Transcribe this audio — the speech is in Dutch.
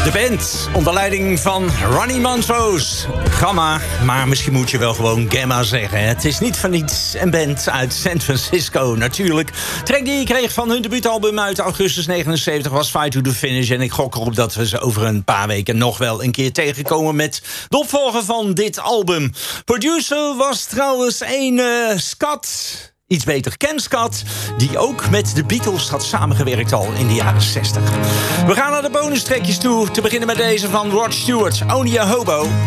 De band onder leiding van Ronnie Montrose. Gamma, maar misschien moet je wel gewoon Gamma zeggen. Het is niet van niets een band uit San Francisco natuurlijk. De track die ik kreeg van hun debuutalbum uit augustus 79 was Fight to the Finish. En ik gok erop dat we ze over een paar weken nog wel een keer tegenkomen met de opvolger van dit album. Producer was trouwens een Scott... Iets beter, Ken Scott, die ook met de Beatles had samengewerkt al in de jaren 60. We gaan naar de bonus trackjes toe. Te beginnen met deze van Rod Stewart, Only a Hobo.